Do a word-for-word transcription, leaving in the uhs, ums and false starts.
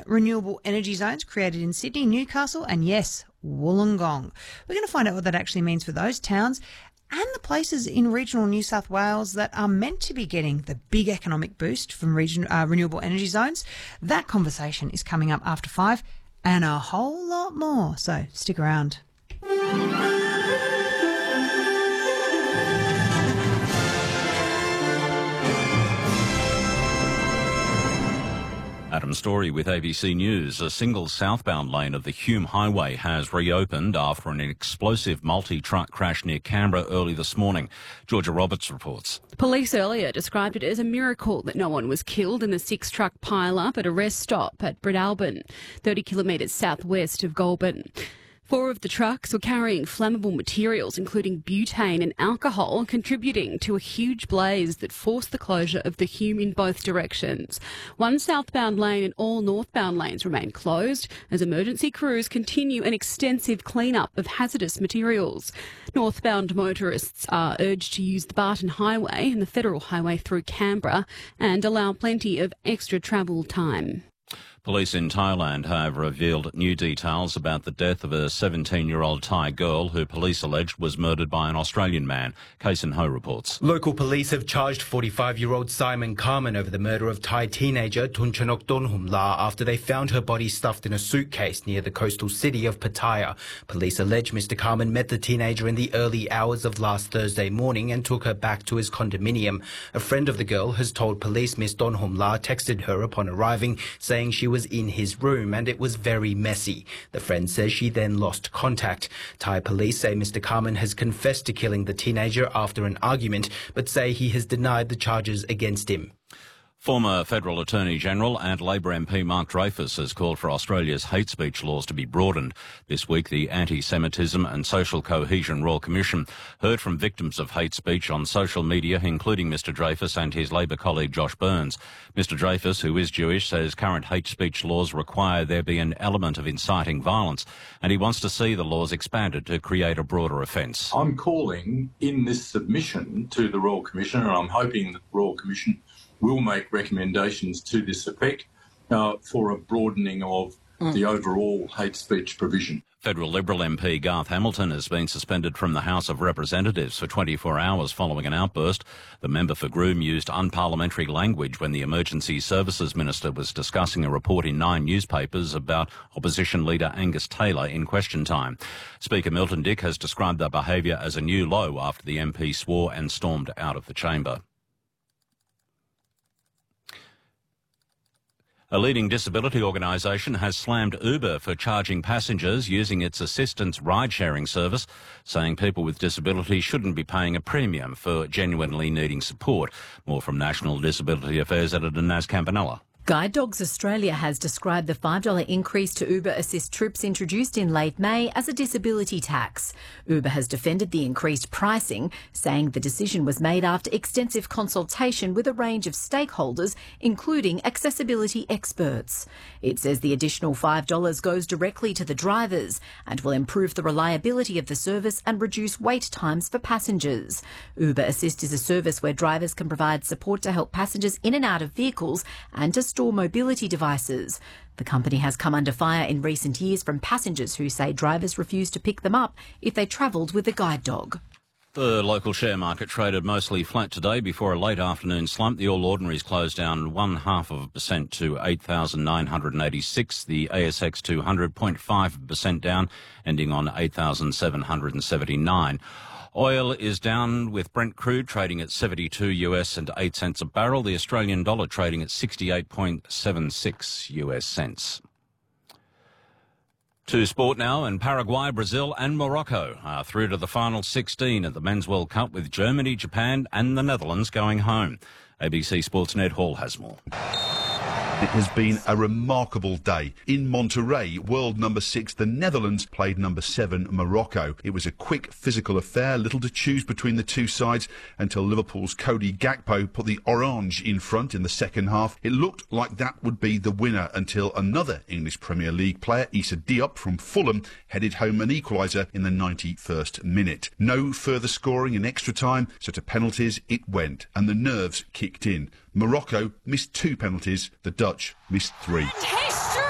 renewable energy zones created in Sydney, Newcastle and, yes, Wollongong. We're going to find out what that actually means for those towns and the places in regional New South Wales that are meant to be getting the big economic boost from region, uh, renewable energy zones. That conversation is coming up after five and a whole lot more. So stick around. Adam Story with A B C News. A single southbound lane of the Hume Highway has reopened after an explosive multi-truck crash near Canberra early this morning. Georgia Roberts reports. Police earlier described it as a miracle that no one was killed in the six-truck pile-up at a rest stop at Breadalbin, thirty kilometres southwest of Goulburn. Four of the trucks were carrying flammable materials, including butane and alcohol, contributing to a huge blaze that forced the closure of the Hume in both directions. One southbound lane and all northbound lanes remain closed as emergency crews continue an extensive clean-up of hazardous materials. Northbound motorists are urged to use the Barton Highway and the Federal Highway through Canberra and allow plenty of extra travel time. Police in Thailand have revealed new details about the death of a seventeen-year-old Thai girl who police alleged was murdered by an Australian man. Kason Ho reports. Local police have charged forty-five-year-old Simon Carmen over the murder of Thai teenager Tunchanok Donhumla after they found her body stuffed in a suitcase near the coastal city of Pattaya. Police allege Mister Carmen met the teenager in the early hours of last Thursday morning and took her back to his condominium. A friend of the girl has told police Miss Donhumla texted her upon arriving, saying she was in his room and it was very messy. The friend says she then lost contact. Thai police say Mister Carmen has confessed to killing the teenager after an argument, but say he has denied the charges against him. Former Federal Attorney-General and Labor M P Mark Dreyfus has called for Australia's hate speech laws to be broadened. This week, the Anti-Semitism and Social Cohesion Royal Commission heard from victims of hate speech on social media, including Mister Dreyfus and his Labor colleague Josh Burns. Mister Dreyfus, who is Jewish, says current hate speech laws require there be an element of inciting violence, and he wants to see the laws expanded to create a broader offence. I'm calling in this submission to the Royal Commission, and I'm hoping that the Royal Commission will make recommendations to this effect uh, for a broadening of mm. the overall hate speech provision. Federal Liberal M P Garth Hamilton has been suspended from the House of Representatives for twenty-four hours following an outburst. The member for Groom used unparliamentary language when the Emergency Services Minister was discussing a report in nine newspapers about opposition leader Angus Taylor in question time. Speaker Milton Dick has described the behaviour as a new low after the M P swore and stormed out of the chamber. A leading disability organisation has slammed Uber for charging passengers using its assistance ride-sharing service, saying people with disability shouldn't be paying a premium for genuinely needing support. More from National Disability Affairs editor Naz Campanella. Guide Dogs Australia has described the five dollars increase to Uber Assist trips introduced in late May as a disability tax. Uber has defended the increased pricing, saying the decision was made after extensive consultation with a range of stakeholders, including accessibility experts. It says the additional five dollars goes directly to the drivers and will improve the reliability of the service and reduce wait times for passengers. Uber Assist is a service where drivers can provide support to help passengers in and out of vehicles and to store mobility devices. The company has come under fire in recent years from passengers who say drivers refuse to pick them up if they travelled with a guide dog. The local share market traded mostly flat today before a late afternoon slump. The All Ordinaries closed down one half of a percent to eight thousand nine hundred eighty-six. The A S X two hundred, zero point five percent down, ending on eight thousand seven hundred seventy-nine. Oil is down with Brent crude trading at seventy-two US and eight cents a barrel. The Australian dollar trading at sixty-eight point seven six US cents. To sport now, and Paraguay, Brazil and Morocco are through to the final sixteen at the Men's World Cup, with Germany, Japan and the Netherlands going home. A B C Sports Ned Hall has more. It has been a remarkable day. In Monterrey, world number six, the Netherlands, played number seven, Morocco. It was a quick, physical affair, little to choose between the two sides until Liverpool's Cody Gakpo put the orange in front in the second half. It looked like that would be the winner until another English Premier League player, Issa Diop from Fulham, headed home an equaliser in the ninety-first minute. No further scoring in extra time, so to penalties it went, and the nerves kicked in. Morocco missed two penalties, the Dutch missed three.